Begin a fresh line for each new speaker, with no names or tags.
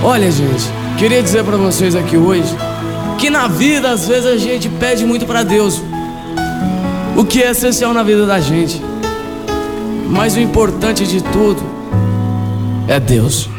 Olha, gente, queria dizer pra vocês aqui hoje que na vida às vezes a gente pede muito pra Deus, o que é essencial na vida da gente, mas o importante de tudo é Deus.